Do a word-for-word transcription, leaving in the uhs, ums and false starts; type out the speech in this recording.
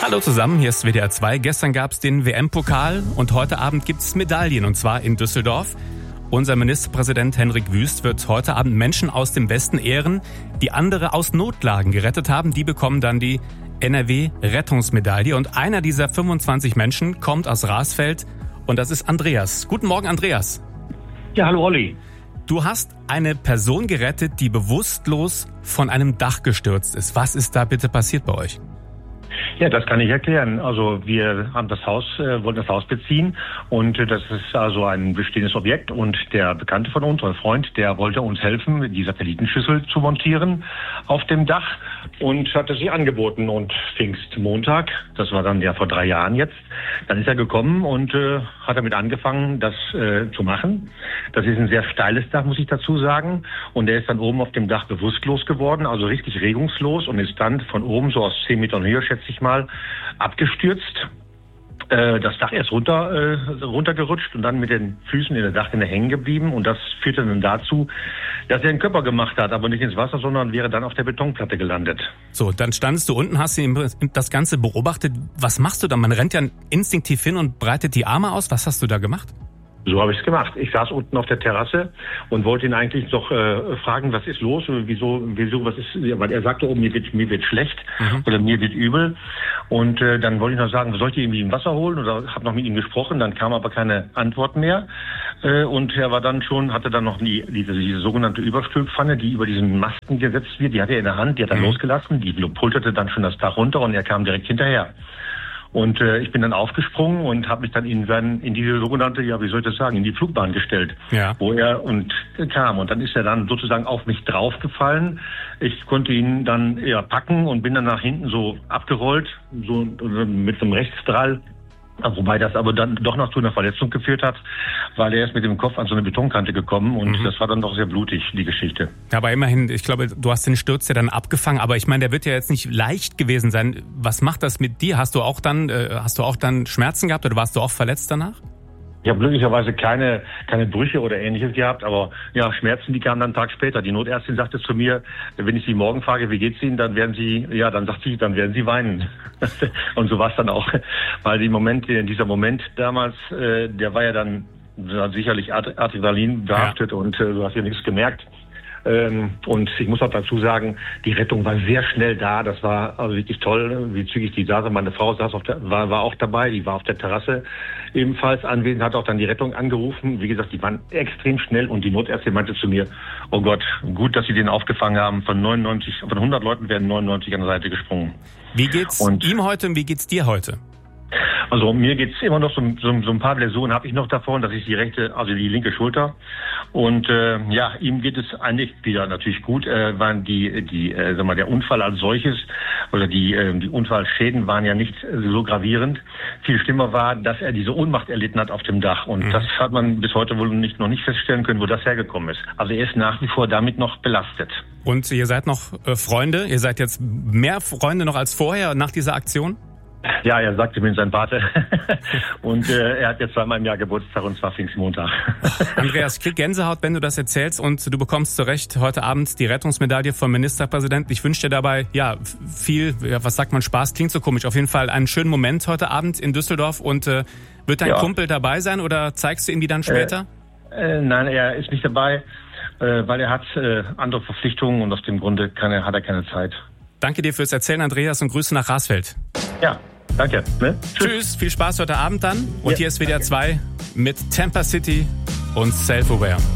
Hallo zusammen, hier ist W D R zwei. Gestern gab es den W M-Pokal und heute Abend gibt es Medaillen, und zwar in Düsseldorf. Unser Ministerpräsident Henrik Wüst wird heute Abend Menschen aus dem Westen ehren, die andere aus Notlagen gerettet haben. Die bekommen dann die N R W-Rettungsmedaille. Und einer dieser fünfundzwanzig Menschen kommt aus Rasfeld und das ist Andreas. Guten Morgen, Andreas. Ja, hallo Olli. Du hast eine Person gerettet, die bewusstlos von einem Dach gestürzt ist. Was ist da bitte passiert bei euch? Ja, das kann ich erklären. Also wir haben das Haus, äh, wollten das Haus beziehen und äh, das ist also ein bestehendes Objekt und der Bekannte von uns, ein Freund, der wollte uns helfen, die Satellitenschüssel zu montieren auf dem Dach und hatte sie angeboten und Pfingstmontag, das war dann ja vor drei Jahren jetzt, dann ist er gekommen und äh, hat damit angefangen, das äh, zu machen. Das ist ein sehr steiles Dach, muss ich dazu sagen, und er ist dann oben auf dem Dach bewusstlos geworden, also richtig regungslos, und ist dann von oben so aus zehn Metern Höhe, schätze ich mal, abgestürzt. Äh, das Dach ist runter, äh, runtergerutscht und dann mit den Füßen in der Dachrinne hängen geblieben. Und das führte dann dazu, dass er einen Körper gemacht hat, aber nicht ins Wasser, sondern wäre dann auf der Betonplatte gelandet. So, dann standest du unten, hast das Ganze beobachtet. Was machst du da? Man rennt ja instinktiv hin und breitet die Arme aus. Was hast du da gemacht? So habe ich es gemacht. Ich saß unten auf der Terrasse und wollte ihn eigentlich noch äh, fragen, was ist los, wieso, wieso, was ist, weil er sagte, oh, mir wird, mir wird schlecht mhm. oder mir wird übel. Und äh, dann wollte ich noch sagen, soll ich irgendwie im Wasser holen, oder habe noch mit ihm gesprochen, dann kam aber keine Antwort mehr. Äh, und er war dann schon, hatte dann noch die, diese, diese sogenannte Überstülpfanne, die über diesen Masten gesetzt wird, die hatte er in der Hand, die hat er mhm. losgelassen, die pulterte dann schon das Dach runter und er kam direkt hinterher. Und äh, ich bin dann aufgesprungen und habe mich dann in seinen, in diese sogenannte, ja, wie soll ich das sagen, in die Flugbahn gestellt, ja. wo er und äh, kam. Und dann ist er dann sozusagen auf mich draufgefallen. Ich konnte ihn dann ja packen und bin dann nach hinten so abgerollt, so mit so einem Rechtsdrall. Wobei das aber dann doch noch zu einer Verletzung geführt hat, weil er ist mit dem Kopf an so eine Betonkante gekommen und mhm. das war dann doch sehr blutig, die Geschichte. Ja, aber immerhin, ich glaube, du hast den Sturz ja dann abgefangen, aber ich meine, der wird ja jetzt nicht leicht gewesen sein. Was macht das mit dir? Hast du auch dann, äh, hast du auch dann Schmerzen gehabt oder warst du auch verletzt danach? Ich habe glücklicherweise keine keine Brüche oder Ähnliches gehabt, aber ja, Schmerzen, die kamen dann einen Tag später. Die Notärztin sagte zu mir, wenn ich sie morgen frage, wie geht's Ihnen, dann werden Sie, ja, dann sagt sie, dann werden Sie weinen. Und so war es dann auch, weil die Momente, dieser Moment damals, äh, der war ja dann sicherlich Adrenalin behaftet ja. und äh, du hast ja nichts gemerkt. Ähm, und ich muss auch dazu sagen, die Rettung war sehr schnell da. Das war also wirklich toll, wie zügig die saß. Meine Frau saß auf der, war, war auch dabei, die war auf der Terrasse ebenfalls anwesend, hat auch dann die Rettung angerufen. Wie gesagt, die waren extrem schnell und die Notärztin meinte zu mir, oh Gott, gut, dass Sie den aufgefangen haben. Von neunundneunzig, von hundert Leuten werden neunundneunzig an der Seite gesprungen. Wie geht's und ihm heute und wie geht's dir heute? Also mir geht's immer noch so, so, so ein paar Läsionen habe ich noch davon, das ist die rechte, also die linke Schulter. Und äh, ja, ihm geht es eigentlich wieder natürlich gut. Äh, waren die, die, äh, sag mal, der Unfall als solches oder die, äh, die Unfallschäden waren ja nicht so gravierend. Viel schlimmer war, dass er diese Ohnmacht erlitten hat auf dem Dach. Und mhm. das hat man bis heute wohl nicht, noch nicht feststellen können, wo das hergekommen ist. Also er ist nach wie vor damit noch belastet. Und ihr seid noch äh, Freunde? Ihr seid jetzt mehr Freunde noch als vorher nach dieser Aktion? Ja, er sagte mir sein Pate. Und äh, er hat jetzt zweimal im Jahr Geburtstag, und zwar Pfingstmontag. Andreas, ich krieg Gänsehaut, wenn du das erzählst, und du bekommst zu Recht heute Abend die Rettungsmedaille vom Ministerpräsidenten. Ich wünsche dir dabei ja viel, ja, was sagt man, Spaß, klingt so komisch. Auf jeden Fall einen schönen Moment heute Abend in Düsseldorf. Und äh, wird dein ja. Kumpel dabei sein oder zeigst du ihm die dann später? Äh, äh, nein, er ist nicht dabei, äh, weil er hat äh, andere Verpflichtungen und aus dem Grunde kann er, hat er keine Zeit. Danke dir fürs Erzählen, Andreas, und Grüße nach Rasfeld. Ja. Danke. Ne? Tschüss. Tschüss, viel Spaß heute Abend dann. Und ja, hier ist W D R zwei mit Tampa City und Self-Aware.